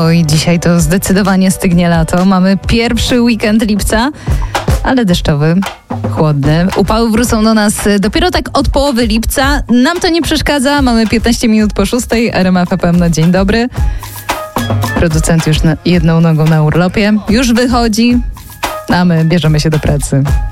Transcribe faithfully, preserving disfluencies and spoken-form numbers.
Oj, dzisiaj to zdecydowanie stygnie lato. Mamy pierwszy weekend lipca, ale deszczowy, chłodny. Upały wrócą do nas dopiero tak od połowy lipca. Nam to nie przeszkadza. Mamy piętnaście minut po szóstej. R M F F M na dzień dobry. Producent już na jedną nogą na urlopie. Już wychodzi, a my bierzemy się do pracy.